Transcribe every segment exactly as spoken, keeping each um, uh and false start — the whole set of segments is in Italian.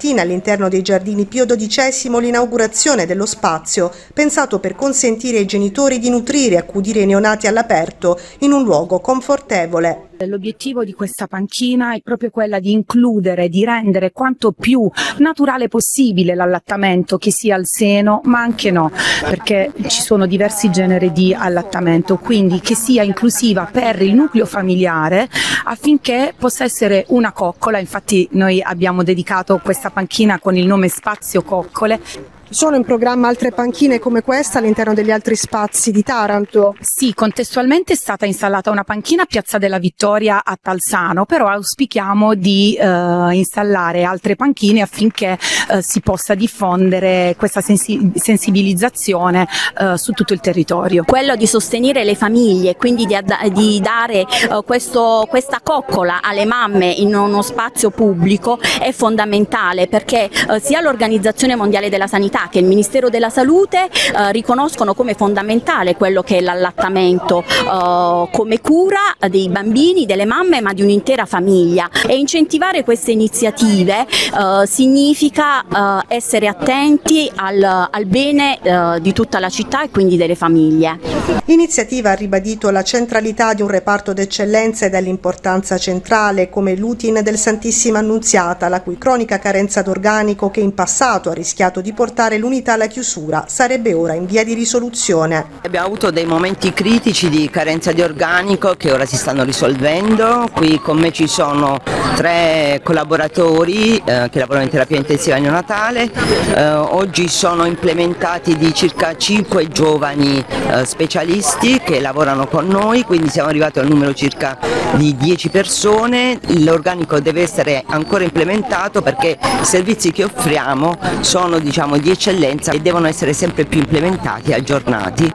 mattina all'interno dei Giardini Pio dodicesimo l'inaugurazione dello spazio, pensato per consentire ai genitori di nutrire e accudire i neonati all'aperto in un luogo confortevole. L'obiettivo di questa panchina è proprio quella di includere, di rendere quanto più naturale possibile l'allattamento, che sia al seno ma anche no, perché ci sono diversi generi di allattamento, quindi che sia inclusiva per il nucleo familiare affinché possa essere una coccola. Infatti noi abbiamo dedicato questa panchina con il nome Spazio Coccole. Sono in programma altre panchine come questa all'interno degli altri spazi di Taranto? Sì, contestualmente è stata installata una panchina a Piazza della Vittoria a Talsano, però auspichiamo di eh, installare altre panchine affinché eh, si possa diffondere questa sensi- sensibilizzazione eh, su tutto il territorio. Quello di sostenere le famiglie, quindi di, ad- di dare eh, questo, questa coccola alle mamme in uno spazio pubblico è fondamentale, perché eh, sia l'Organizzazione Mondiale della Sanità che il Ministero della Salute eh, riconoscono come fondamentale quello che è l'allattamento eh, come cura dei bambini, delle mamme, ma di un'intera famiglia, e incentivare queste iniziative eh, significa eh, essere attenti al, al bene eh, di tutta la città e quindi delle famiglie. L'iniziativa ha ribadito la centralità di un reparto d'eccellenza e dell'importanza centrale come l'U T I N del Santissima Annunziata, la cui cronica carenza d'organico, che in passato ha rischiato di portare l'unità alla chiusura, sarebbe ora in via di risoluzione. Abbiamo avuto dei momenti critici di carenza di organico che ora si stanno risolvendo. Qui con me ci sono tre collaboratori eh, che lavorano in terapia intensiva neonatale. Eh, oggi sono implementati di circa cinque giovani eh, specialisti che lavorano con noi, quindi siamo arrivati al numero circa di dieci persone. L'organico deve essere ancora implementato perché i servizi che offriamo sono, diciamo, di eccellenza e devono essere sempre più implementati e aggiornati.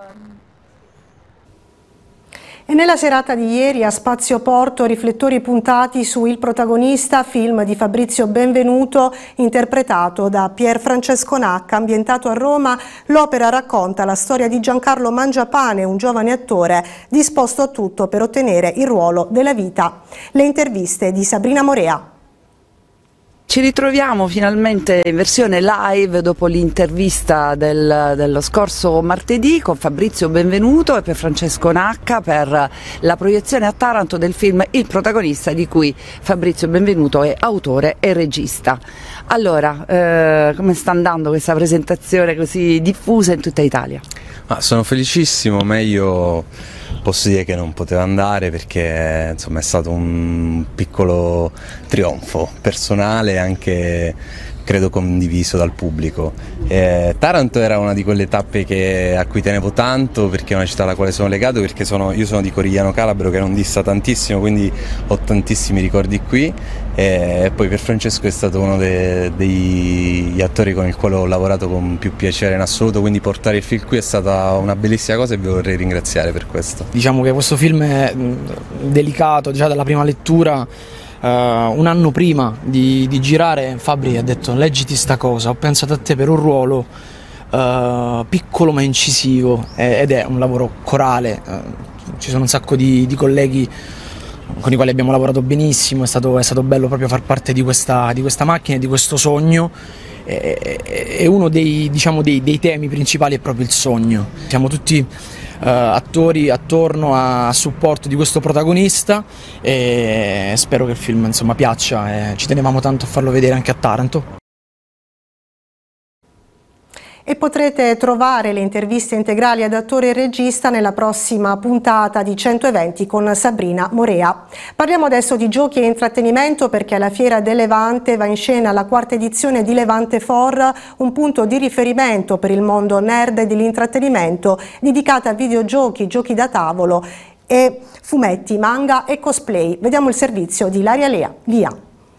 E nella serata di ieri a Spazio Porto riflettori puntati su Il protagonista, film di Fabrizio Benvenuto interpretato da Pier Francesco Nacca. Ambientato a Roma, l'opera racconta la storia di Giancarlo Mangiapane, un giovane attore disposto a tutto per ottenere il ruolo della vita. Le interviste di Sabrina Morea. Ci ritroviamo finalmente in versione live dopo l'intervista del, dello scorso martedì con Fabrizio Benvenuto e per Francesco Nacca per la proiezione a Taranto del film Il protagonista, di cui Fabrizio Benvenuto è autore e regista. Allora, eh, come sta andando questa presentazione così diffusa in tutta Italia? Ah, sono felicissimo, meglio posso dire che non poteva andare perché insomma è stato un piccolo trionfo personale, anche credo condiviso dal pubblico. Eh, Taranto era una di quelle tappe che, a cui tenevo tanto, perché è una città alla quale sono legato, perché sono, io sono di Corigliano Calabro, che non dista tantissimo, quindi ho tantissimi ricordi qui. E poi per Francesco è stato uno de, degli attori con il quale ho lavorato con più piacere in assoluto, quindi portare il film qui è stata una bellissima cosa e vi vorrei ringraziare per questo. Diciamo che questo film è delicato già dalla prima lettura. Uh, un anno prima di, di girare Fabri ha detto: leggiti sta cosa, ho pensato a te per un ruolo uh, piccolo ma incisivo, ed è un lavoro corale. Uh, ci sono un sacco di, di colleghi con i quali abbiamo lavorato benissimo, è stato, è stato bello proprio far parte di questa, di questa macchina, di questo sogno, e, e uno dei, diciamo, dei, dei temi principali è proprio il sogno. Siamo tutti Uh, attori attorno a, a supporto di questo protagonista e spero che il film insomma piaccia, e ci tenevamo tanto a farlo vedere anche a Taranto. E potrete trovare le interviste integrali ad attore e regista nella prossima puntata di centoventi con Sabrina Morea. Parliamo adesso di giochi e intrattenimento, perché alla Fiera del Levante va in scena la quarta edizione di Levante For, un punto di riferimento per il mondo nerd e dell'intrattenimento, dedicata a videogiochi, giochi da tavolo e fumetti, manga e cosplay. Vediamo il servizio di Ilaria Lea. Via.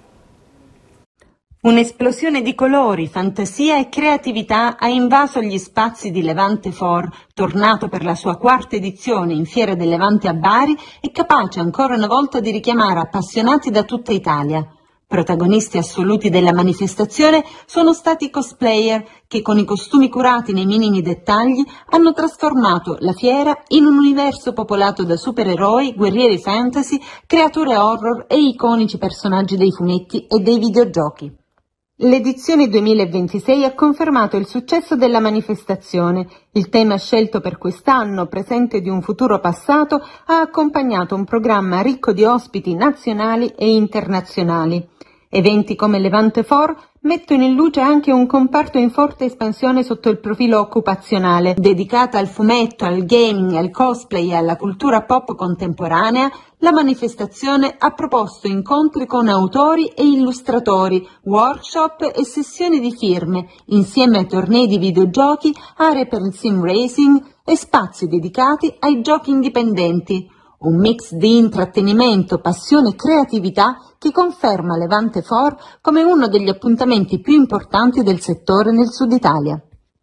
Un'esplosione di colori, fantasia e creatività ha invaso gli spazi di Levante For, tornato per la sua quarta edizione in Fiera del Levante a Bari e capace ancora una volta di richiamare appassionati da tutta Italia. Protagonisti assoluti della manifestazione sono stati i cosplayer che, con i costumi curati nei minimi dettagli, hanno trasformato la fiera in un universo popolato da supereroi, guerrieri fantasy, creature horror e iconici personaggi dei fumetti e dei videogiochi. L'edizione duemilaventisei ha confermato il successo della manifestazione. Il tema scelto per quest'anno, presente di un futuro passato, ha accompagnato un programma ricco di ospiti nazionali e internazionali. Eventi come Levante For mettono in luce anche un comparto in forte espansione sotto il profilo occupazionale. Dedicata al fumetto, al gaming, al cosplay e alla cultura pop contemporanea, la manifestazione ha proposto incontri con autori e illustratori, workshop e sessioni di firme, insieme a tornei di videogiochi, aree per il sim racing e spazi dedicati ai giochi indipendenti. Un mix di intrattenimento, passione e creatività che conferma Levante For come uno degli appuntamenti più importanti del settore nel Sud Italia.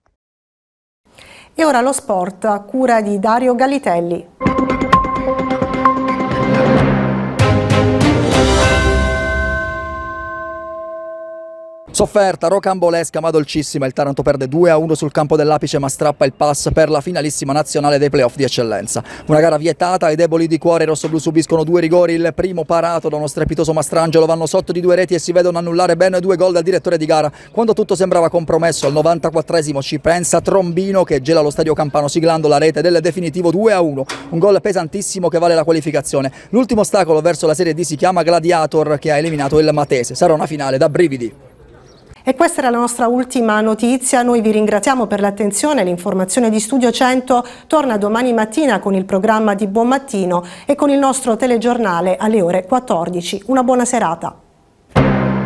E ora lo sport a cura di Dario Gallitelli. Sofferta, rocambolesca ma dolcissima, il Taranto perde due a uno sul campo dell'Apice ma strappa il pass per la finalissima nazionale dei playoff di eccellenza. Una gara vietata, i deboli di cuore rossoblù subiscono due rigori, il primo parato da uno strepitoso Mastrangelo, vanno sotto di due reti e si vedono annullare ben due gol dal direttore di gara. Quando tutto sembrava compromesso, al novantaquattresimo ci pensa Trombino che gela lo stadio campano siglando la rete del definitivo due a uno, un gol pesantissimo che vale la qualificazione. L'ultimo ostacolo verso la Serie D si chiama Gladiator che ha eliminato il Matese, sarà una finale da brividi. E questa era la nostra ultima notizia, noi vi ringraziamo per l'attenzione, l'informazione di Studio cento torna domani mattina con il programma di Buon Mattino e con il nostro telegiornale alle ore quattordici. Una buona serata.